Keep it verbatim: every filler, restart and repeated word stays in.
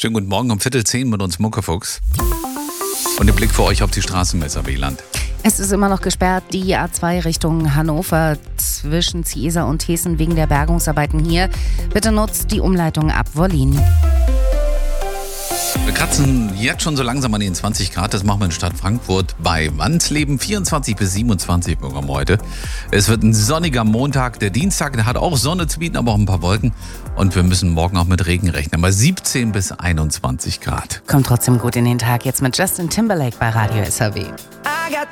Schönen guten Morgen um Viertel zehn mit uns Muckefuchs. Und den Blick für euch auf die Straßenmesser Wieland. Es ist immer noch gesperrt, die A zwei Richtung Hannover zwischen Ziesa und Hessen wegen der Bergungsarbeiten hier. Bitte nutzt die Umleitung ab Wollin. Wir kratzen jetzt schon so langsam an den zwanzig Grad. Das machen wir in Stadt Frankfurt bei Wandsleben. vierundzwanzig bis siebenundzwanzig bekommen heute. Es wird ein sonniger Montag. Der Dienstag, der hat auch Sonne zu bieten, aber auch ein paar Wolken. Und wir müssen morgen auch mit Regen rechnen. Bei siebzehn bis einundzwanzig Grad. Kommt trotzdem gut in den Tag. Jetzt mit Justin Timberlake bei Radio S R W.